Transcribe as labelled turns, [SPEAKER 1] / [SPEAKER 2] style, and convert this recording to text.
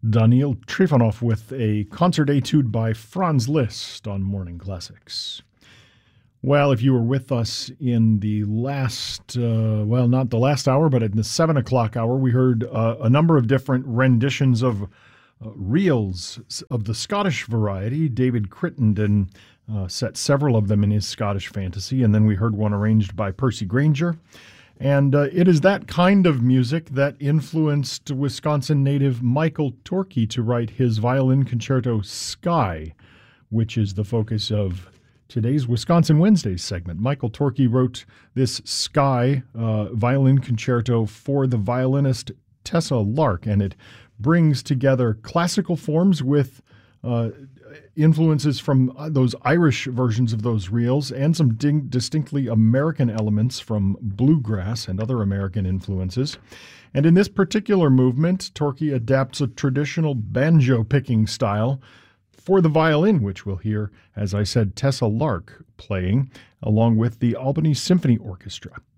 [SPEAKER 1] Daniil Trifonov with a concert etude by Franz Liszt on Morning Classics. Well, if you were with us in the last, not the last hour, but in the 7 o'clock hour, we heard a number of different renditions of reels of the Scottish variety. David Crittenden set several of them in his Scottish fantasy, and then we heard one arranged by Percy Grainger. And it is that kind of music that influenced Wisconsin native Michael Torke to write his violin concerto Sky, which is the focus of today's Wisconsin Wednesdays segment. Michael Torke wrote this Sky violin concerto for the violinist Tessa Lark, and it brings together classical forms with influences from those Irish versions of those reels and some distinctly American elements from bluegrass and other American influences. And in this particular movement, Torke adapts a traditional banjo picking style for the violin, which we'll hear, as I said, Tessa Lark playing, along with the Albany Symphony Orchestra.